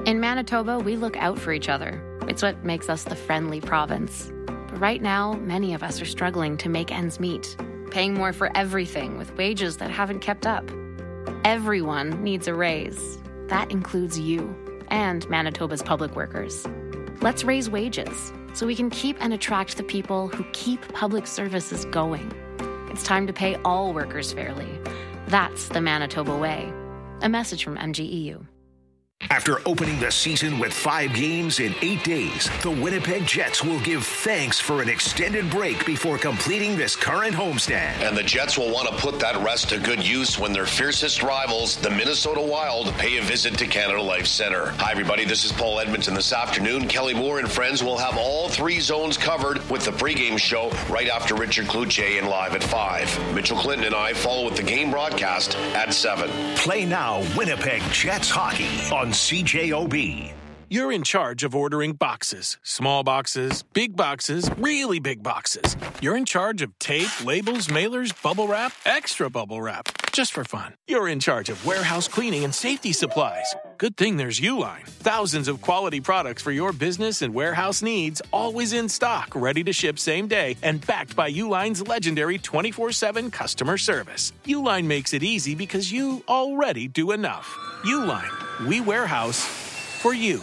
In Manitoba, we look out for each other. It's what makes us the friendly province. But right now, many of us are struggling to make ends meet, paying more for everything with wages that haven't kept up. Everyone needs a raise. That includes you and Manitoba's public workers. Let's raise wages so we can keep and attract the people who keep public services going. It's time to pay all workers fairly. That's the Manitoba way. A message from MGEU. After opening the season with 5 games in 8 days, the Winnipeg Jets will give thanks for an extended break before completing this current homestand. And the Jets will want to put that rest to good use when their fiercest rivals, the Minnesota Wild, pay a visit to Canada Life Centre. Hi, everybody. This is Paul Edmonton. This afternoon, Kelly Moore and friends will have all 3 zones covered with the pregame show right after Richard Cloutier and live at 5. Mitchell Clinton and I follow with the game broadcast at 7. Play now Winnipeg Jets hockey on CJOB. You're in charge of ordering boxes. Small boxes, big boxes, really big boxes. You're in charge of tape, labels, mailers, bubble wrap, extra bubble wrap. Just for fun. You're in charge of warehouse cleaning and safety supplies. Good thing there's Uline. Thousands of quality products for your business and warehouse needs, always in stock, ready to ship same day, and backed by Uline's legendary 24/7 customer service. Uline makes it easy because you already do enough. Uline. We warehouse for you.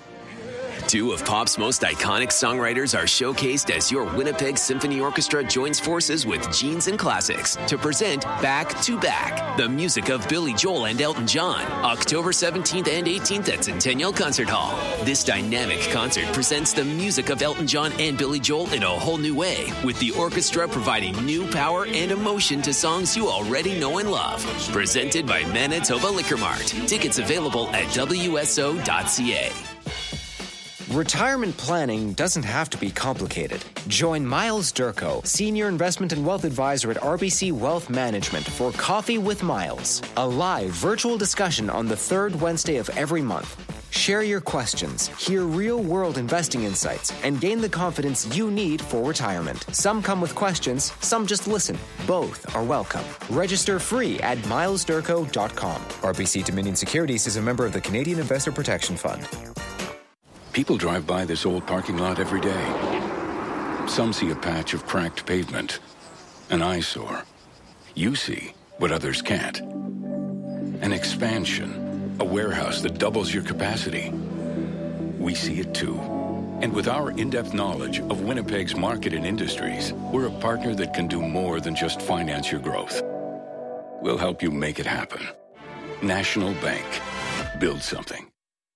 2 of pop's most iconic songwriters are showcased as your Winnipeg Symphony Orchestra joins forces with Genes and Classics to present Back to Back, the music of Billy Joel and Elton John, October 17th and 18th at Centennial Concert Hall. This dynamic concert presents the music of Elton John and Billy Joel in a whole new way, with the orchestra providing new power and emotion to songs you already know and love. Presented by Manitoba Liquor Mart. Tickets available at WSO.ca. Retirement planning doesn't have to be complicated. Join Miles Durko, Senior Investment and Wealth Advisor at RBC Wealth Management for Coffee with Miles, a live virtual discussion on the 3rd Wednesday of every month. Share your questions, hear real-world investing insights, and gain the confidence you need for retirement. Some come with questions, some just listen. Both are welcome. Register free at milesdurko.com. RBC Dominion Securities is a member of the Canadian Investor Protection Fund. People drive by this old parking lot every day. Some see a patch of cracked pavement, an eyesore. You see what others can't. An expansion, a warehouse that doubles your capacity. We see it too. And with our in-depth knowledge of Winnipeg's market and industries, we're a partner that can do more than just finance your growth. We'll help you make it happen. National Bank. Build something.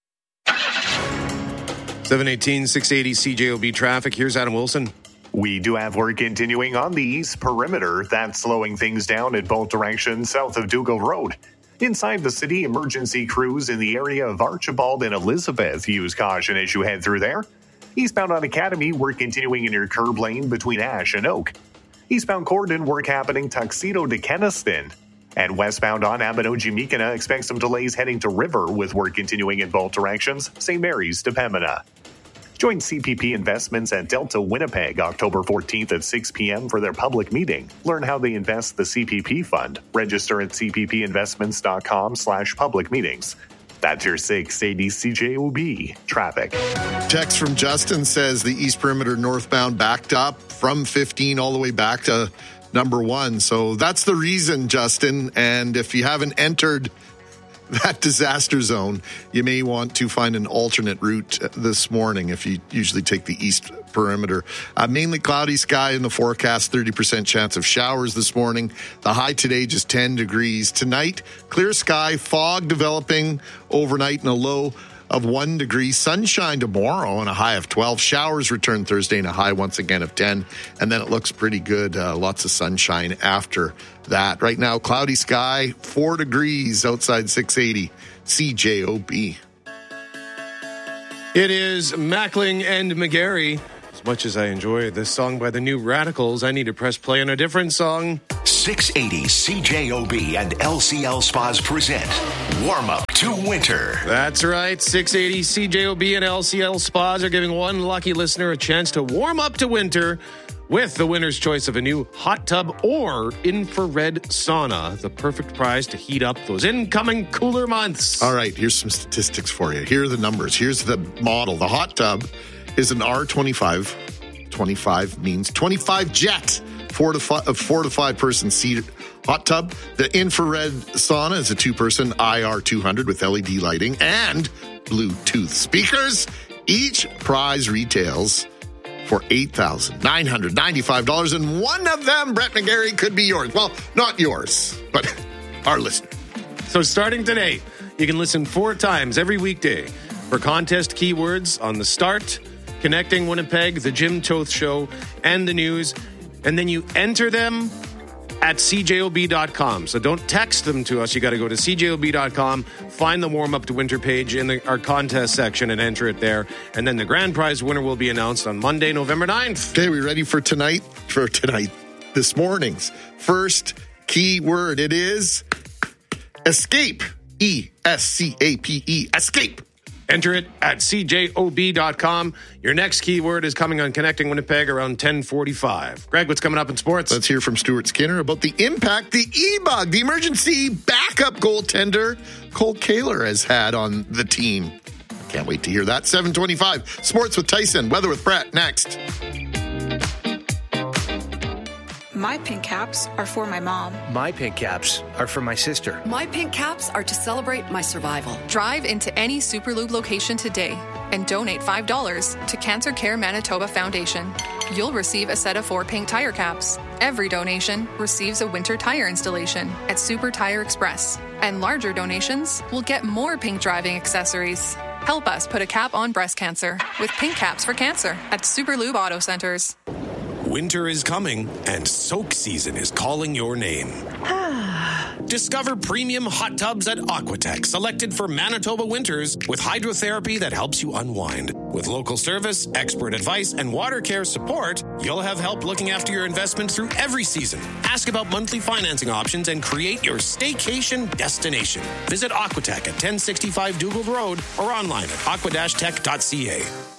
718, 680 CJOB traffic. Here's Adam Wilson. We do have work continuing on the east perimeter. That's slowing things down in both directions south of Dougal Road. Inside the city, emergency crews in the area of Archibald and Elizabeth use caution as you head through there. Eastbound on Academy, work continuing in your curb lane between Ash and Oak. Eastbound Cordon, work happening Tuxedo to Kenaston. And westbound on Abinogi-Mekina, expect some delays heading to River with work continuing in both directions, St. Mary's to Pembina. Join CPP Investments at Delta Winnipeg October 14th at 6 p.m. for their public meeting. Learn how they invest the CPP fund. Register at cppinvestments.com/public meetings. That's your 680 CJOB traffic. Text from Justin says the East Perimeter northbound backed up from 15 all the way back to number 1. So that's the reason, Justin. And if you haven't entered that disaster zone, you may want to find an alternate route this morning if you usually take the East Perimeter. Mainly cloudy sky in the forecast, 30% chance of showers this morning. The high today just 10 degrees. Tonight, clear sky, fog developing overnight and a low of 1 degree. Sunshine tomorrow and a high of 12. Showers return Thursday and a high once again of 10. And then it looks pretty good. Lots of sunshine after that. Right now, cloudy sky, 4 degrees outside 680 CJOB. It is Mackling and McGarry. As much as I enjoy this song by the New Radicals, I need to press play on a different song. 680 CJOB and LCL Spas present Warm Up to Winter. That's right. 680 CJOB and LCL Spas are giving one lucky listener a chance to warm up to winter with the winner's choice of a new hot tub or infrared sauna, the perfect prize to heat up those incoming cooler months. All right, here's some statistics for you. Here are the numbers. Here's the model. The hot tub is an R25. 25 means 25 jet, 4 to 5 person seated hot tub. The infrared sauna is a 2-person IR200 with LED lighting and Bluetooth speakers. Each prize retails for $8,995, and one of them, Brett McGarry, could be yours. Well, not yours, but our listener. So starting today, you can listen 4 times every weekday for contest keywords on The Start, Connecting Winnipeg, The Jim Toth Show, and the news, and then you enter them at cjob.com. So don't text them to us. You got to go to cjob.com, find the warm up to winter page in our contest section and enter it there. And then the grand prize winner will be announced on Monday, November 9th. Okay, we ready for tonight? This morning's first keyword. It is escape. ESCAPE. Escape. Enter it at cjob.com. Your next keyword is coming on Connecting Winnipeg around 10:45. Greg, what's coming up in sports? Let's hear from Stuart Skinner about the impact the E-Bug, the emergency backup goaltender Cole Kaler, has had on the team. Can't wait to hear that. 7:25. Sports with Tyson. Weather with Brett. Next. My pink caps are for my mom. My pink caps are for my sister. My pink caps are to celebrate my survival. Drive into any Superlube location today and donate $5 to Cancer Care Manitoba Foundation. You'll receive a set of 4 pink tire caps. Every donation receives a winter tire installation at Super Tire Express. And larger donations will get more pink driving accessories. Help us put a cap on breast cancer with pink caps for cancer at Superlube Auto Centers. Winter is coming, and soak season is calling your name. Discover premium hot tubs at Aquatech, selected for Manitoba winters with hydrotherapy that helps you unwind. With local service, expert advice, and water care support, you'll have help looking after your investment through every season. Ask about monthly financing options and create your staycation destination. Visit Aquatech at 1065 Dugald Road or online at aqua-tech.ca.